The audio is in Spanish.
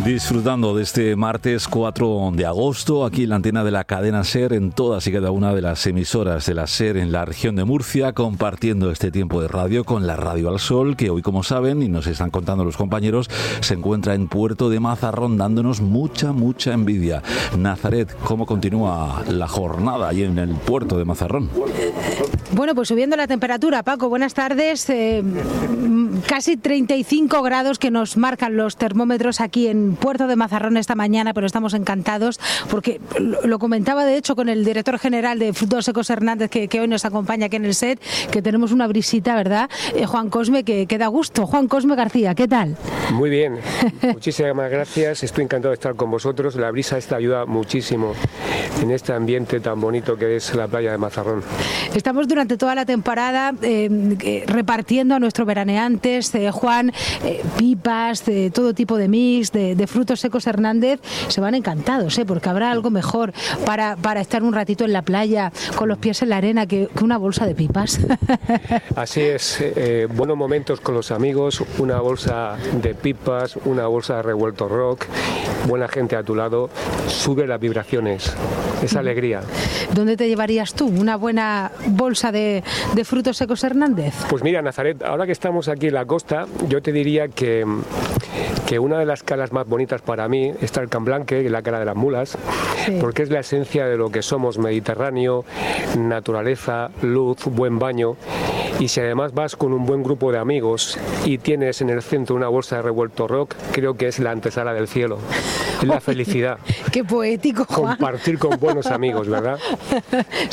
Disfrutando de este martes 4 de agosto, aquí en la antena de la cadena SER, en todas y cada una de las emisoras de la SER en la región de Murcia, compartiendo este tiempo de radio con la Radio al Sol, que hoy, como saben, y nos están contando los compañeros, se encuentra en Puerto de Mazarrón, dándonos mucha envidia. Nazaret, ¿cómo continúa la jornada ahí en el Puerto de Mazarrón? Bueno, pues subiendo la temperatura, Paco, buenas tardes. Casi 35 grados que nos marcan los termómetros aquí en Puerto de Mazarrón esta mañana, pero estamos encantados porque lo comentaba de hecho con el director general de Frutos Secos Hernández, que hoy nos acompaña aquí en el set, que tenemos una brisita, ¿verdad? Juan Cosme, que da gusto. Juan Cosme García, ¿qué tal? Muy bien, muchísimas gracias, estoy encantado de estar con vosotros. La brisa esta ayuda muchísimo en este ambiente tan bonito que es la playa de Mazarrón. Estamos durante toda la temporada repartiendo a nuestros veraneantes, Juan, pipas, de todo tipo de mix, de Frutos Secos Hernández. Se van encantados, porque habrá algo mejor para estar un ratito en la playa con los pies en la arena que una bolsa de pipas. Así es, buenos momentos con los amigos, una bolsa de pipas, una bolsa de revuelto rock, buena gente a tu lado, sube las vibraciones, esa alegría. ¿Dónde te llevarías tú una buena bolsa de Frutos Secos Hernández? Pues mira, Nazaret, ahora que estamos aquí en la costa, yo te diría que una de las calas más bonitas para mí está el Camblanque, la cala de las mulas, sí, porque es la esencia de lo que somos: Mediterráneo, naturaleza, luz, buen baño. Y si además vas con un buen grupo de amigos y tienes en el centro una bolsa de revuelto rock, creo que es la antesala del cielo. Es la felicidad. ¡Qué poético, Juan! Compartir con buenos amigos, ¿verdad?